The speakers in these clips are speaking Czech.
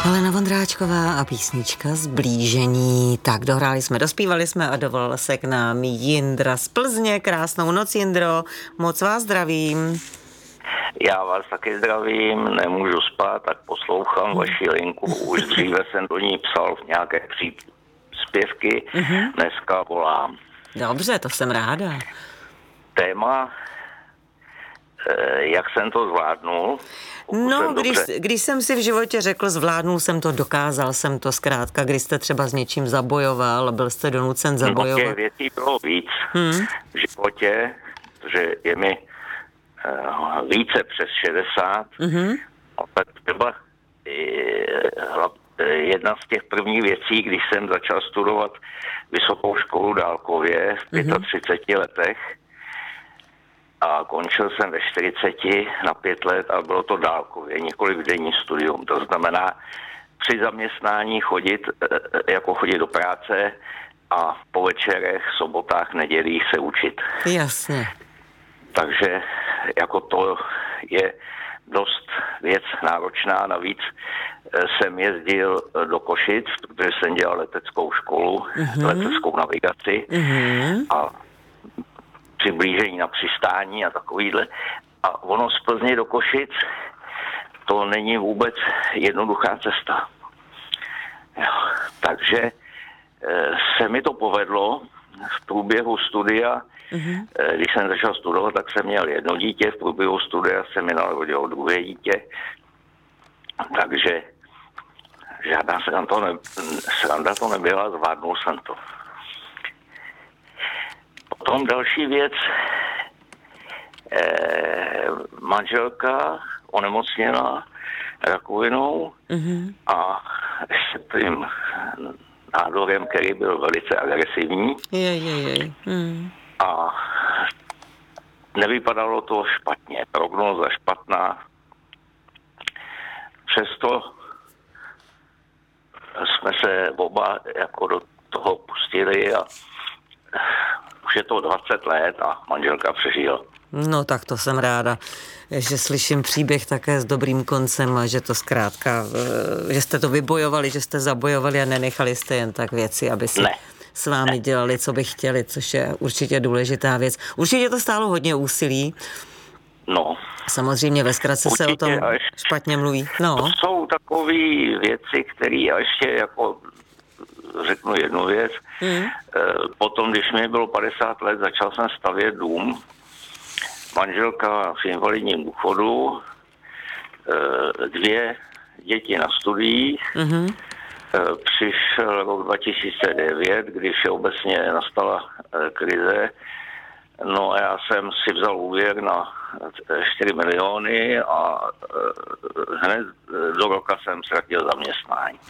Helena Vondráčková a písnička Zblížení. Tak dohráli jsme, dospívali jsme a dovolil se k nám Jindra z Plzně. Krásnou noc, Jindro, moc vás zdravím. Já vás taky zdravím, nemůžu spát, tak poslouchám vaši linku. Už dříve jsem do ní psal v nějaké příspěvky, dneska volám. Dobře, to jsem ráda. Téma, jak jsem to zvládnul. No, když jsem si v životě řekl, zvládnul jsem to, dokázal jsem to zkrátka, když jste třeba s něčím zabojoval a byl jste donucen zabojovat. No, těch věcí bylo víc v životě, že je mi více přes 60. A tak třeba jedna z těch prvních věcí, když jsem začal studovat vysokou školu dálkově v 35 letech a končil jsem ve 40 na 5 let a bylo to dálkově, nikoliv denní studium. To znamená při zaměstnání chodit do práce a po večerech, sobotách, nedělích se učit. Jasně. Takže jako to je dost věc náročná. Navíc jsem jezdil do Košic, protože jsem dělal leteckou školu, leteckou navigaci a přiblížení na přistání a takovýhle. A ono z Plzně do Košic to není vůbec jednoduchá cesta. Jo. Takže se mi to povedlo v průběhu studia. Když jsem začal studovat, tak jsem měl jedno dítě, v průběhu studia se mi narodilo druhé dítě. Takže žádná sranda to nebyla, zvládnul jsem to. Potom další věc, manželka onemocněla rakovinou a s tím nádorem, který byl velice agresivní. A nevypadalo to špatně, prognóza špatná. Přesto jsme se oba jako do toho pustili a už je to 20 let a manželka přežila. No tak to jsem ráda, že slyším příběh také s dobrým koncem a že to zkrátka, že jste to vybojovali, že jste zabojovali a nenechali jste jen tak věci, aby si s vámi dělali, co by chtěli, což je určitě důležitá věc. Určitě to stálo hodně úsilí. No. Samozřejmě ve zkratce se o tom špatně mluví. No. To jsou takové věci, které já ještě jako řeknu jednu věc. Potom, když mi bylo 50 let, začal jsem stavět dům. Manželka v invalidním důchodu, 2 děti na studiích. Přišel rok 2009, kdy všeobecně nastala krize. No a já jsem si vzal úvěr na 4 miliony a hned do roka jsem ztratil zaměstnání.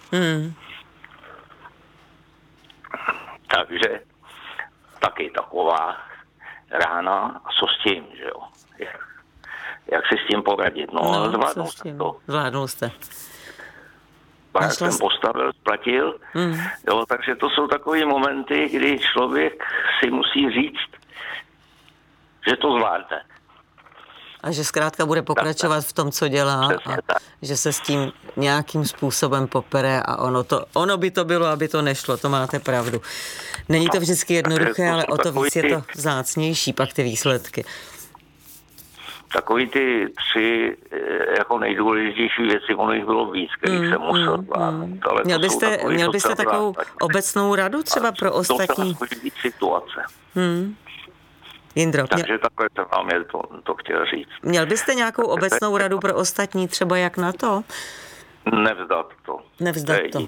Takže taky taková rána. A co s tím, že jo? Jak si s tím poradit? No zvládnul jsem to. Zvládnul jste. Pak jsem postavil, splatil. Jo, takže to jsou takové momenty, kdy člověk si musí říct, že to zvládne. A že zkrátka bude pokračovat v tom, co dělá a že se s tím nějakým způsobem popere a ono by to bylo, aby to nešlo, to máte pravdu. Není to vždycky jednoduché, ale o to víc je to vzácnější, pak ty výsledky. Takový ty 3 jako nejdůležitější věci, ono jich bylo víc, kterých jsem musel zvládnout. Měl byste takovou obecnou radu třeba pro ostatní? To jsou situace. Jindro, takže takhle jsem vám to chtěl říct. Měl byste nějakou obecnou radu pro ostatní, třeba jak na to? Nevzdat to. Nevzdat to.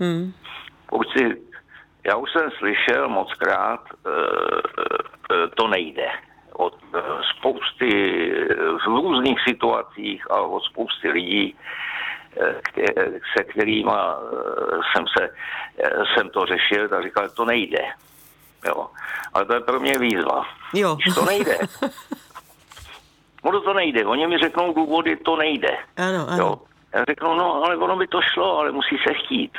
Já už jsem slyšel mockrát, to nejde. Od spousty v různých situacích a od spousty lidí, se kterými jsem to řešil, tak říkal, to nejde. Jo. Ale to je pro mě výzva. Jo. To nejde. To nejde. Oni mi řeknou důvody, to nejde. Ano. Jo. Já řeknu, ale ono by to šlo, ale musí se chtít.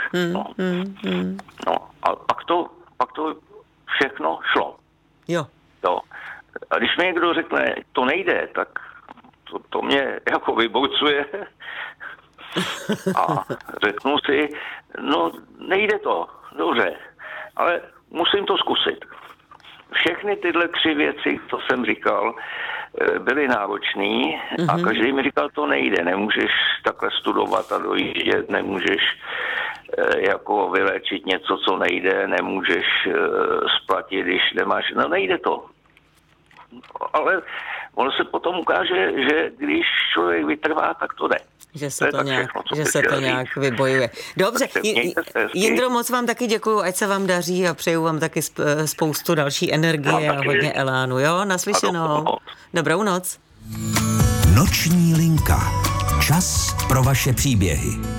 A pak to všechno šlo. Jo. A když mi někdo řekne, to nejde, tak to mě jako vyburcuje. A řeknu si, no nejde to, dobře, ale musím to zkusit. Všechny tyhle 3 věci, co jsem říkal, byly náročný a každý mi říkal, to nejde, nemůžeš takhle studovat a dojíždět, nemůžeš jako vyléčit něco, co nejde, nemůžeš splatit, když nemáš, no nejde to. Ale ono se potom ukáže, že když člověk vytrvá, tak to jde. Že se to nějak vybojuje. Dobře, Jindro, moc vám taky děkuju, ať se vám daří a přeju vám taky spoustu další energie a hodně elánu. Jo, naslyšenou. Dobrou noc. Noční linka. Čas pro vaše příběhy.